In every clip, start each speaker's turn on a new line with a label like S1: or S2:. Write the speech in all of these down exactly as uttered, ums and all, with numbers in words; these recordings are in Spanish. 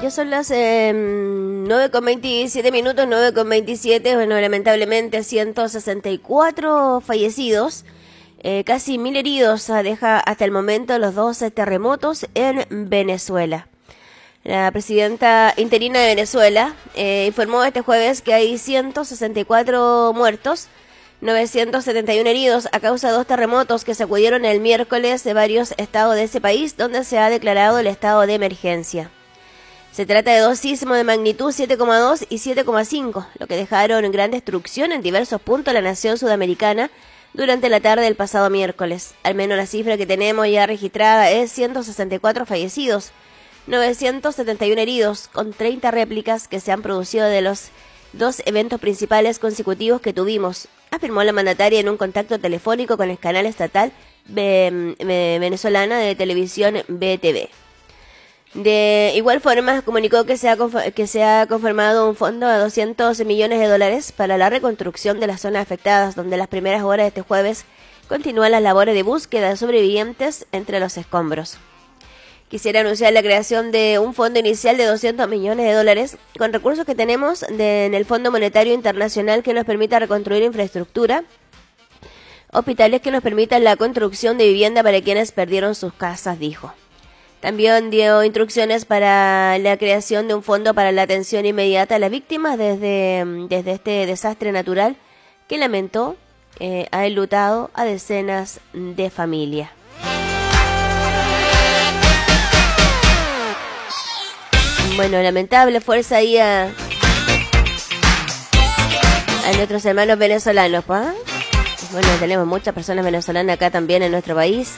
S1: Ya son las eh, nueve con veintisiete minutos, nueve con veintisiete. Bueno, lamentablemente ciento sesenta y cuatro fallecidos, eh, casi mil heridos deja hasta el momento los dos terremotos en Venezuela. La presidenta interina de Venezuela eh, informó este jueves que hay ciento sesenta y cuatro muertos, novecientos setenta y uno heridos a causa de dos terremotos que sacudieron el miércoles de varios estados de ese país, donde se ha declarado el estado de emergencia. Se trata de dos sismos de magnitud siete coma dos y siete coma cinco, lo que dejaron gran destrucción en diversos puntos de la nación sudamericana durante la tarde del pasado miércoles. Al menos la cifra que tenemos ya registrada es ciento sesenta y cuatro fallecidos, novecientos setenta y uno heridos, con treinta réplicas que se han producido de los dos eventos principales consecutivos que tuvimos, afirmó la mandataria en un contacto telefónico con el canal estatal venezolana de televisión B T V. De igual forma, comunicó que se ha, que se ha confirmado un fondo de doscientos millones de dólares para la reconstrucción de las zonas afectadas, donde las primeras horas de este jueves continúan las labores de búsqueda de sobrevivientes entre los escombros. Quisiera anunciar la creación de un fondo inicial de doscientos millones de dólares con recursos que tenemos de, en el Fondo Monetario Internacional, que nos permita reconstruir infraestructura, hospitales que nos permitan la construcción de vivienda para quienes perdieron sus casas, dijo. También dio instrucciones para la creación de un fondo para la atención inmediata a las víctimas desde, desde este desastre natural que lamentó eh, ha enlutado a decenas de familias. Bueno, lamentable fuerza ahí a, a nuestros hermanos venezolanos, ¿pues? Bueno, tenemos muchas personas venezolanas acá también en nuestro país.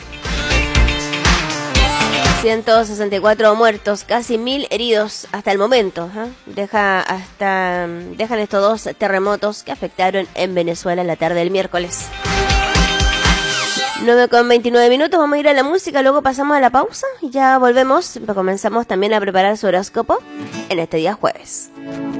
S1: ciento sesenta y cuatro muertos, casi mil heridos hasta el momento. ¿eh? Deja hasta dejan estos dos terremotos que afectaron en Venezuela la tarde del miércoles. nueve con veintinueve minutos, vamos a ir a la música, luego pasamos a la pausa y ya volvemos. Comenzamos también a preparar su horóscopo en este día jueves.